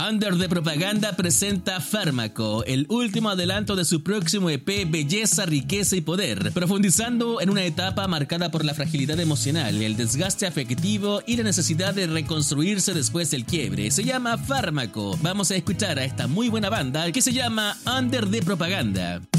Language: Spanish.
Under the Propaganda presenta Fármaco, el último adelanto de su próximo EP Belleza, Riqueza y Poder, profundizando en una etapa marcada por la fragilidad emocional, el desgaste afectivo y la necesidad de reconstruirse después del quiebre. Se llama Fármaco. Vamos a escuchar a esta muy buena banda que se llama Under the Propaganda.